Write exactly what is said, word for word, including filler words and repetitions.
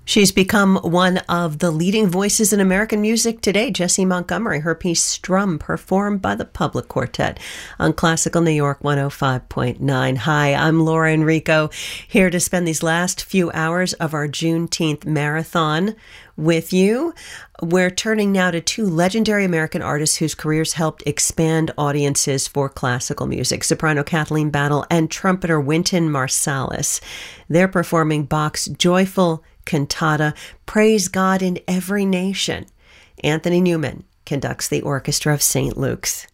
She's become one of the leading voices in American music today. Jessie Montgomery, her piece Strum, performed by the Public Quartet on Classical New York one oh five point nine. Hi, I'm Laura Enrico, here to spend these last few hours of our Juneteenth marathon with you. We're turning now to two legendary American artists whose careers helped expand audiences for classical music, soprano Kathleen Battle and trumpeter Wynton Marsalis. They're performing Bach's joyful cantata, Praise God in Every Nation. Anthony Newman conducts the Orchestra of Saint Luke's.